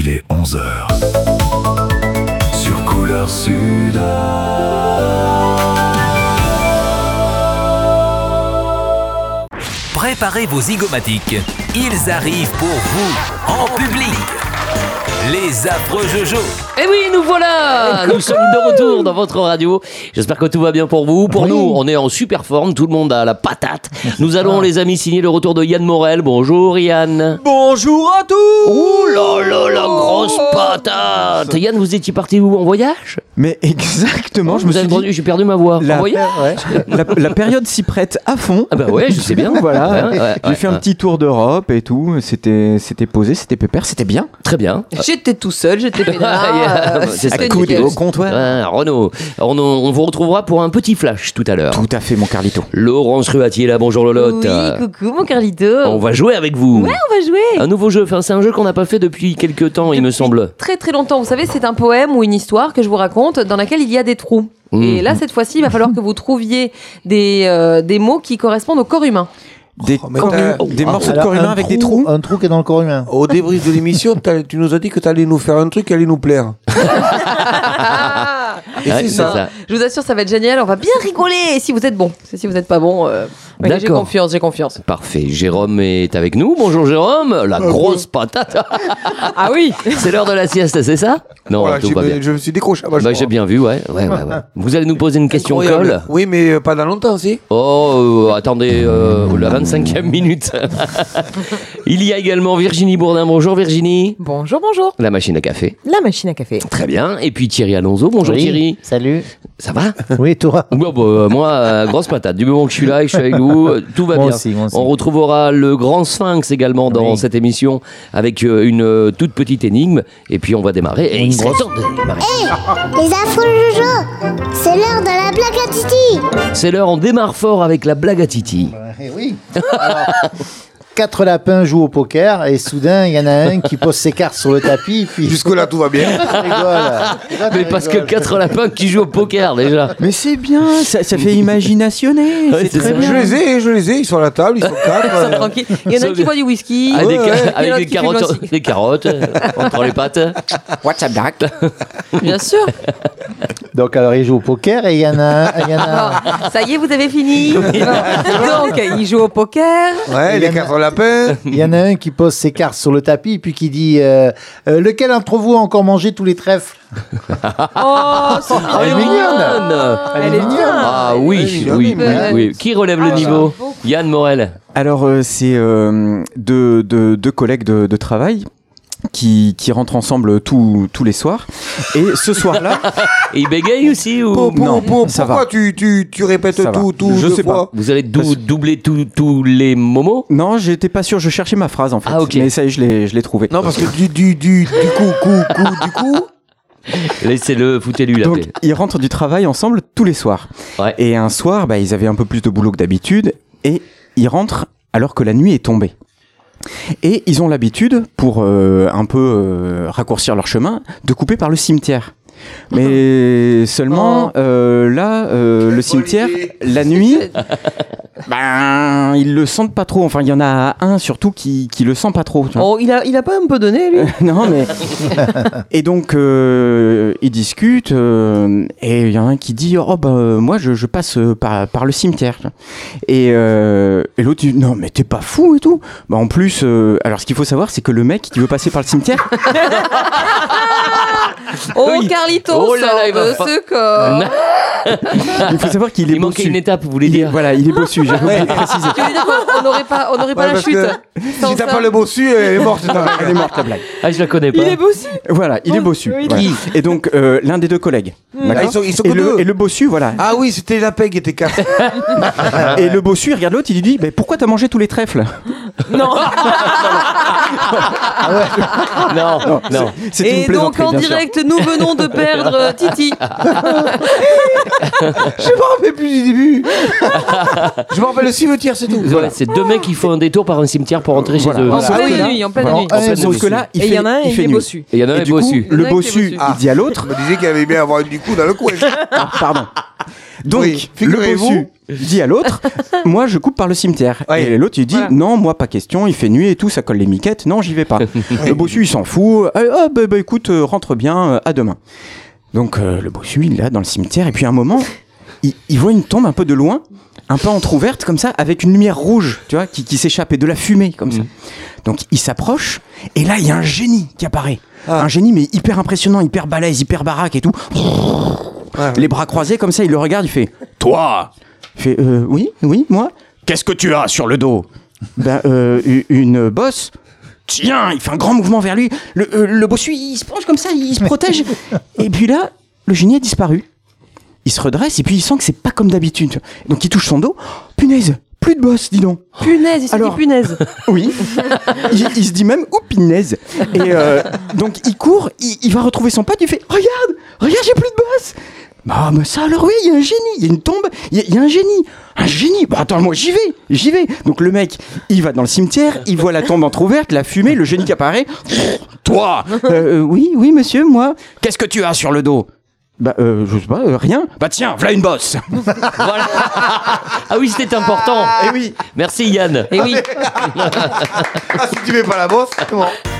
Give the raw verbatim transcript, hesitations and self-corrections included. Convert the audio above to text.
Il est onze heures sur Couleur Sud. Préparez vos zygomatiques. Ils arrivent pour vous, en public. Les affreux Jojo. Et oui, nous voilà. Nous sommes de retour dans votre radio. J'espère que tout va bien pour vous. Pour oui. nous, on est en super forme. Tout le monde a la patate. Nous allons, les amis, signer le retour de Yann Morel. Bonjour Yann. Bonjour à tous. Ouh là là, la grosse patate. Yann, vous étiez parti où, en voyage? Mais exactement, oh, je me suis dit... J'ai perdu ma voix. La, en voyage ouais. la, la période s'y prête à fond. Ah bah ouais, je sais bien. Voilà. Ouais, ouais, J'ai ouais, fait ouais. un petit tour d'Europe et tout. C'était, c'était posé, c'était pépère, c'était bien. Très bien. J'étais tout seul, j'étais peinard. C'est ça. Coude au comptoir. Ouais, Renaud, on, on vous retrouvera pour un petit flash tout à l'heure. Tout à fait, mon Carlito. Laurence Ruatier là, bonjour Lolotte. Oui, coucou mon Carlito. On va jouer avec vous. Ouais, on va jouer. Un nouveau jeu, enfin, c'est un jeu qu'on n'a pas fait depuis quelques temps, depuis il me semble. Très très longtemps. Vous savez, c'est un poème ou une histoire que je vous raconte dans laquelle il y a des trous. Mmh. Et là, cette fois-ci, il va falloir que vous trouviez des, euh, des mots qui correspondent au corps humain. Des, oh, corps, des morceaux alors, de corps humain avec trou, des trous. Un trou qui est dans le corps humain. Au débrief de l'émission, tu nous as dit que tu allais nous faire un truc qui allait nous plaire. Et ouais, c'est ça. ça. Je vous assure, ça va être génial. On va bien rigoler si vous êtes bon. Si vous n'êtes pas bon, euh... okay, j'ai confiance, j'ai confiance. Parfait. Jérôme est avec nous. Bonjour Jérôme, la grosse patate. Ah oui. C'est l'heure de la sieste, c'est ça? Non, voilà, tout va bien. Je me suis décroché. Ah bah, bah, j'ai bien vu, ouais. ouais, ouais, ouais. Vous allez nous poser une question colle. Oui, mais pas dans longtemps, si. Oh, euh, attendez, euh, la vingt-cinquième minute. Il y a également Virginie Bourdin. Bonjour Virginie. Bonjour, bonjour. La machine à café. La machine à café. Très bien. Et puis Thierry Alonso. Bonjour oui. Thierry. Salut. Ça va? Oui, toi? Bon, bah, moi, euh, grosse patate. Du moment que je suis là et que je suis avec vous, euh, tout va moi bien. Aussi, moi aussi. On retrouvera le grand sphinx également dans oui. cette émission avec euh, une euh, toute petite énigme. Et puis on va démarrer. Et il serait temps de démarrer. Hey, les affreux Jojo, c'est l'heure de la blague à Titi. C'est l'heure, on démarre fort avec la blague à Titi. Euh, oui. Alors, quatre lapins jouent au poker et soudain il y en a un qui pose ses cartes sur le tapis puis jusque là tout va bien. Là, mais parce que quatre lapins qui jouent au poker déjà. Mais c'est bien, ça, ça fait imaginationner. Ouais, c'est très bien. Je les ai, je les ai, ils sont à la table, ils sont quatre. Ils sont tranquilles. Il y en a un qui boit du whisky. Avec, ouais, des, ouais. avec des, carottes, des carottes entre les pattes. What's up, Jack? Bien sûr. Donc alors ils jouent au poker et il y en a, il y en a... Non, ça y est, vous avez fini. Donc ils jouent au poker. Ouais, les quatre lapins. Il y en a un qui pose ses cartes sur le tapis puis qui dit euh, euh, lequel d'entre vous a encore mangé tous les trèfles? Oh, c'est elle est mignonne. Elle, Elle est mignonne. Ah oui, oui, oui, oui. Qui relève le ah, niveau? Yann Morel. Alors euh, c'est euh, deux, deux, deux collègues de, de travail. Qui, qui rentrent ensemble tous tous les soirs. Et ce soir-là... Et ils bégayent aussi ou... Pour, pour, non, pour, ça pourquoi va. tu, tu, tu répètes ça tout, tout Je deux sais fois. pas. Vous allez dou- doubler tous tout les momos? Non, j'étais pas sûr, je cherchais ma phrase en fait. Ah ok. Mais ça y est, je l'ai, je l'ai trouvé. Non, parce que du, du, du, du coup, coup, coup, du coup... Laissez-le, foutez-lui la Donc, paix. ils rentrent du travail ensemble tous les soirs. Ouais. Et un soir, bah, ils avaient un peu plus de boulot que d'habitude. Et ils rentrent alors que la nuit est tombée. Et ils ont l'habitude, pour euh, un peu euh, raccourcir leur chemin, de couper par le cimetière. Mais seulement, euh, là, euh, le cimetière, la nuit, ben, ils le sentent pas trop. Enfin, il y en a un surtout qui, qui le sent pas trop. Tu vois. Oh, il a, il a pas un peu donné, lui. Non, mais... Et donc, euh, ils discutent, euh, et il y en a un qui dit « Oh, ben, moi, je, je passe par, par le cimetière. » Et, euh, et l'autre dit « Non, mais t'es pas fou et tout. » Bah, en plus, euh, alors, ce qu'il faut savoir, c'est que le mec qui veut passer par le cimetière... Oh, oui. Carlitos, oh là là, il va fa... ce corps. Il faut savoir qu'il est il bossu. manquait une étape, vous voulez dire? Il, voilà, il est bossu, j'ai oublié de préciser. Tu veux dire qu'on n'aurait pas, on n'aurait pas ouais, la chute si t'as pas le bossu, elle est morte. Elle est morte, la blague. Ah, je la connais pas. Il est bossu. Voilà, il est bossu. Oui, voilà. Et donc, euh, l'un des deux collègues. Mmh. Ah, ils sont, ils sont et, que le, deux. et le bossu, voilà. Ah oui, c'était la paix qui était quatre. Et le bossu, il regarde l'autre, il lui dit bah, pourquoi t'as mangé tous les trèfles? Non. Non, non, non. C'est et une donc en direct, sûr. Nous venons de perdre Titi. Je me rappelle plus du début. Je me rappelle le cimetière, c'est tout. Ouais, voilà. C'est deux mecs qui font un détour par un cimetière pour rentrer voilà. chez eux. En pleine voilà. nuit, en pleine voilà. nuit. En pleine Sauf que là, il et il y en a un, il, il est bossu. Et il y en a un, et est du bossu. Coup, le bossu, ah. il dit à l'autre. Je me disais qu'il y avait bien avoir du coup dans le coin. Ah, pardon. Donc, Oui, le figurez-vous. bossu dit à l'autre, moi je coupe par le cimetière. Oui. Et l'autre il dit, Voilà. non, moi pas question, il fait nuit et tout, ça colle les miquettes, non, j'y vais pas. Le bossu il s'en fout, ah ah, bah, bah, écoute, euh, rentre bien, euh, à demain. Donc euh, le bossu il est là dans le cimetière, et puis à un moment, il, il voit une tombe un peu de loin, un peu entrouverte comme ça, avec une lumière rouge, tu vois, qui, qui s'échappe, et de la fumée comme ça. Donc il s'approche, et là il y a un génie qui apparaît. Ah. Un génie mais hyper impressionnant, hyper balèze, hyper baraque et tout. Ouais. Les bras croisés comme ça, il le regarde, il fait « Toi !» Il fait euh, « Oui, oui, moi ?»« Qu'est-ce que tu as sur le dos ?»« Ben, euh, u- une bosse. »« Tiens !» Il fait un grand mouvement vers lui. Le, euh, le bossu, il se penche comme ça, il se protège. Et puis là, le génie a disparu. Il se redresse et puis il sent que c'est pas comme d'habitude. Donc il touche son dos. « Punaise, plus de bosse, dis donc !» Punaise, il se Alors- dit punaise. Oui, il, il se dit même « Oupinaise !» Et euh, donc il court, il, il va retrouver son pote, il fait « Regarde, regarde, j'ai plus de bosse !» Bah, mais ça alors oui, il y a un génie, il y a une tombe, il y, a- il y a un génie, un génie. Bah attends, moi j'y vais, j'y vais. Donc le mec, il va dans le cimetière, il voit la tombe entrouverte, la fumée, le génie qui apparaît. Toi, euh, euh, oui, oui monsieur, moi. Qu'est-ce que tu as sur le dos? Bah euh, je sais pas, euh, rien. Bah tiens, voilà une bosse. Voilà. Ah oui, c'était important. Eh oui. Merci Yann. Et oui. Ah, si tu mets pas la bosse, c'est bon.